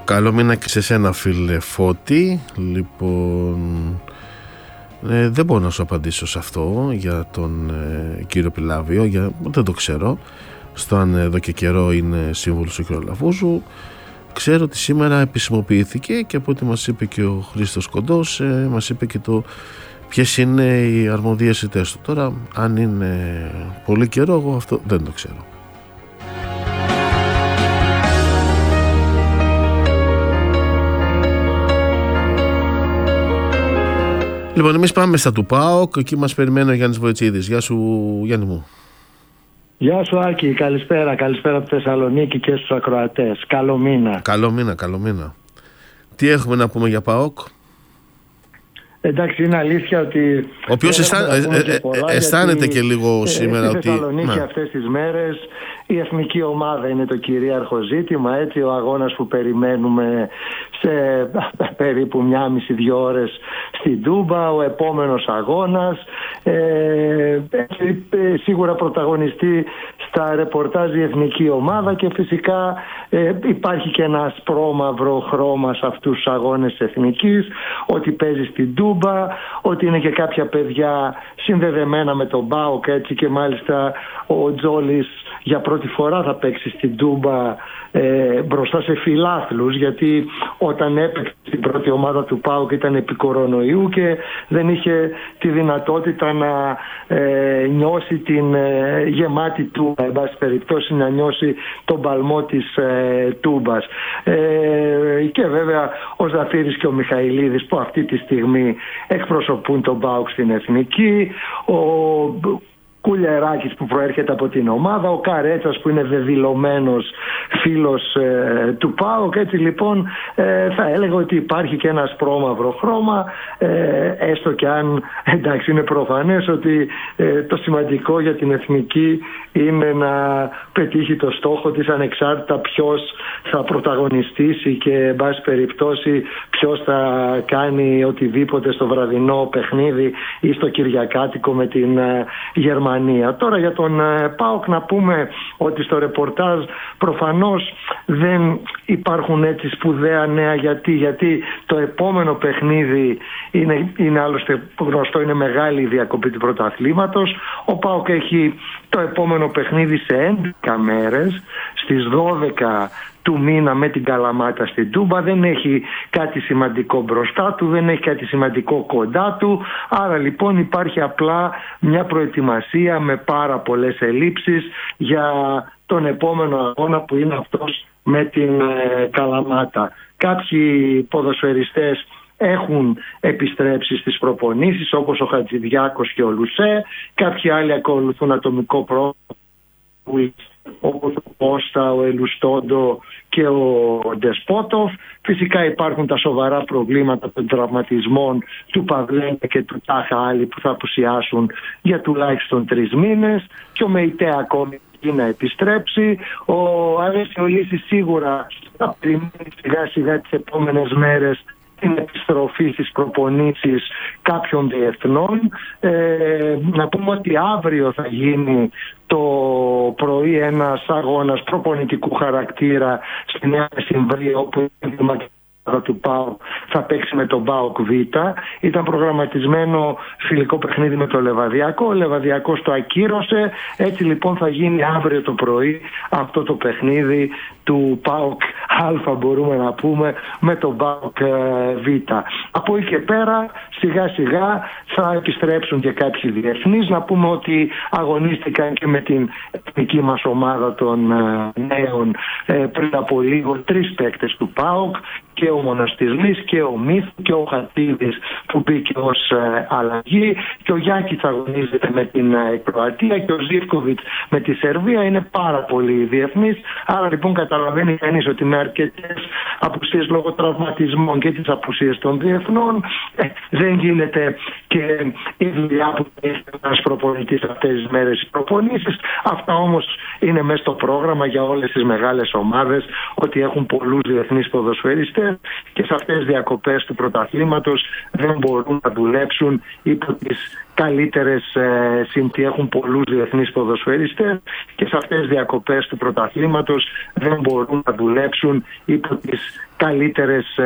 Καλό μήνα και σε σένα, φίλε Φώτη. Λοιπόν, δεν μπορώ να σου απαντήσω σε αυτό για τον κύριο Πιλάβιο, δεν το ξέρω. Στο αν εδώ και καιρό είναι σύμβουλος του κ. Λαφούζου. Ξέρω ότι σήμερα επισημοποιήθηκε και από ό,τι μας είπε και ο Χρήστος Κοντός, μας είπε και το ποιες είναι οι αρμοδιότητες του. Τώρα, αν είναι πολύ καιρό, εγώ αυτό δεν το ξέρω. Λοιπόν, εμείς πάμε στα του ΠΑΟΚ. Εκεί μας περιμένει ο Γιάννης Βοητσίδης. Γεια σου, Γιάννη μου. Γεια σου, Άκη. Καλησπέρα. Καλησπέρα από τη Θεσσαλονίκη και στους ακροατές. Καλό μήνα. Καλό μήνα. Τι έχουμε να πούμε για ΠΑΟΚ? Εντάξει, είναι αλήθεια ότι... Όποιος αισθάνεται και λίγο σήμερα ότι... Στη Θεσσαλονίκη αυτές τις μέρες η εθνική ομάδα είναι το κυρίαρχο ζήτημα. Έτσι, ο αγώνας που περιμένουμε σε περίπου 1,5-2 ώρες στην Τούμπα, ο επόμενος αγώνας, σίγουρα πρωταγωνιστεί στα ρεπορτάζ η εθνική ομάδα και φυσικά υπάρχει και ένα ασπρόμαυρο χρώμα σε αυτούς τους αγώνες της εθνικής, ότι παίζει στην Τούμπα, ότι είναι και κάποια παιδιά συνδεδεμένα με τον ΠΑΟΚ, έτσι, και μάλιστα ο Τζόλης για πρώτη φορά θα παίξει στην Τούμπα μπροστά σε φιλάθλους, γιατί όταν έπαιξε στην πρώτη ομάδα του ΠΑΟΚ ήταν επί κορονοϊού και δεν είχε τη δυνατότητα να νιώσει την γεμάτη Τούμπα, εν πάση περιπτώσει να νιώσει τον παλμό της Τούμπας. Και βέβαια ο Ζαφύρης και ο Μιχαηλίδης που αυτή τη στιγμή εκπροσωπούν τον ΠΑΟΚ στην εθνική, ο Κουλιεράκης που προέρχεται από την ομάδα, ο Καρέτσας που είναι δεδηλωμένος φίλος του ΠΑΟΚ. Έτσι λοιπόν θα έλεγα ότι υπάρχει και ένα ασπρόμαυρο χρώμα, έστω και αν εντάξει είναι προφανές ότι το σημαντικό για την εθνική είναι να πετύχει το στόχο της ανεξάρτητα ποιος θα πρωταγωνιστήσει και εν πάση περιπτώσει ποιος θα κάνει οτιδήποτε στο βραδινό παιχνίδι ή στο κυριακάτικο με την Γερμανία. Τώρα για τον ΠΑΟΚ να πούμε ότι στο ρεπορτάζ προφανώς δεν υπάρχουν έτσι σπουδαία νέα. Γιατί το επόμενο παιχνίδι είναι άλλωστε γνωστό, είναι μεγάλη η διακοπή του πρωταθλήματος. Ο ΠΑΟΚ έχει το επόμενο παιχνίδι σε 11 μέρες, στις 12 του μήνα με την Καλαμάτα στην Τούμπα. Δεν έχει κάτι σημαντικό μπροστά του, δεν έχει κάτι σημαντικό κοντά του, άρα λοιπόν υπάρχει απλά μια προετοιμασία με πάρα πολλές ελλείψεις για τον επόμενο αγώνα που είναι αυτός με την Καλαμάτα. Κάποιοι ποδοσφαιριστές έχουν επιστρέψει στις προπονήσεις όπως ο Χατζηδιάκος και ο Λουσέ, κάποιοι άλλοι ακολουθούν ατομικό πρόγραμμα όπως ο Κώστα, ο Ελουστόντο και ο Ντεσπότοφ. Φυσικά υπάρχουν τα σοβαρά προβλήματα των τραυματισμών του Παυλένια και του Τάχα Άλλη που θα απουσιάσουν για τουλάχιστον 3 μήνες και ο Μεϊτέ ακόμη να επιστρέψει. Ο Αρέσιο Λύσης σίγουρα θα περιμένει σιγά σιγά τις επόμενες μέρες την επιστροφή στις προπονήσεις κάποιων διεθνών. Να πούμε ότι αύριο θα γίνει το πρωί ένας αγώνας προπονητικού χαρακτήρα στη Νέα Μεσημβρία, όπου η του ΠΑΟΚ θα παίξει με τον ΠΑΟΚ Β. Ήταν προγραμματισμένο φιλικό παιχνίδι με το Λεβαδιακό. Ο Λεβαδιακός το ακύρωσε. Έτσι λοιπόν θα γίνει αύριο το πρωί αυτό το παιχνίδι του ΠΑΟΚ Α, μπορούμε να πούμε, με τον ΠΑΟΚ Β. Από εκεί και πέρα σιγά σιγά θα επιστρέψουν και κάποιοι διεθνείς. Να πούμε ότι αγωνίστηκαν και με την εθνική μας ομάδα των νέων πριν από λίγο 3 παίκτες του ΠΑΟΚ, και ο Μοναστηρλής και ο Μύθ και ο Χατίδης που μπήκε ως αλλαγή, και ο Γιάκης αγωνίζεται με την Κροατία και ο Ζίβκοβιτς με τη Σερβία. Είναι πάρα πολύ διεθνείς, άρα λοιπόν καταλαβαίνει κανείς ότι με αρκετές απουσίες λόγω τραυματισμών και τις απουσίες των διεθνών δεν γίνεται και η δουλειά που έχει ένας προπονητής αυτές τις μέρες, οι προπονήσεις. Αυτά όμως είναι μέσα στο πρόγραμμα για όλες τις μεγάλες ομάδες, ότι έχουν πολλούς διεθνείς ποδοσφαιριστές και σε αυτές τις διακοπές του πρωταθλήματος δεν μπορούν να δουλέψουν υπό τις καλύτερες έχουν πολλούς διεθνείς ποδοσφαιριστές και σε αυτές τις διακοπές του πρωταθλήματος δεν μπορούν να δουλέψουν υπό τις καλύτερες